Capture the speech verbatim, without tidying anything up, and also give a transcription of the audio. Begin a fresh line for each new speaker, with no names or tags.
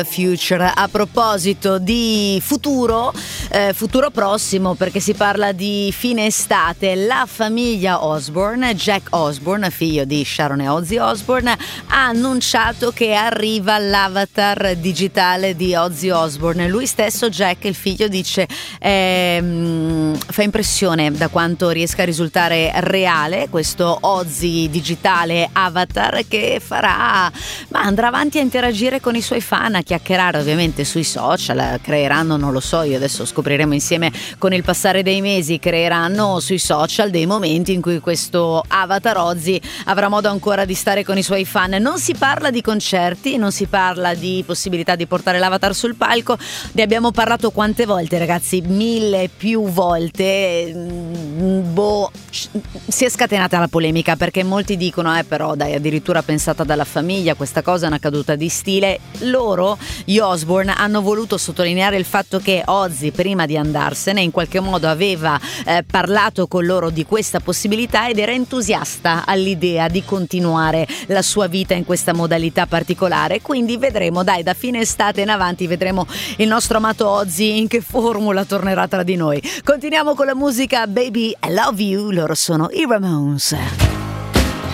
Future. A proposito di futuro, eh, futuro prossimo, perché si parla di fine estate, la famiglia Osbourne, Jack Osbourne, figlio di Sharon e Ozzy Osbourne, ha annunciato che arriva l'avatar digitale di Ozzy Osbourne. Lui stesso, Jack, il figlio, dice ehm, fa impressione da quanto riesca a risultare reale questo Ozzy digitale avatar, che farà, ma andrà avanti a interagire con i suoi fan, a chiacchierare ovviamente sui social, creeranno, non lo so, io adesso scopriremo insieme con il passare dei mesi, creeranno sui social dei momenti in cui questo avatar Ozzy avrà modo ancora di stare con i suoi fan. Non si parla di concerti, non si parla di possibilità di portare l'avatar sul palco, ne abbiamo parlato quante volte, ragazzi, mille più volte. Boh, si è scatenata la polemica, perché molti dicono eh però dai, addirittura pensata dalla famiglia, questa cosa è una caduta di stile. Loro, gli Osbourne, hanno voluto sottolineare il fatto che Ozzy, prima di andarsene, in qualche modo aveva eh, parlato con loro di questa possibilità ed era entusiasta all'idea di continuare la sua vita in questa modalità particolare. Quindi vedremo, dai, da fine estate in avanti vedremo il nostro amato Ozzy in che formula tornerà tra di noi. Continuiamo con la musica. Baby I Love You, loro sono i Ramones.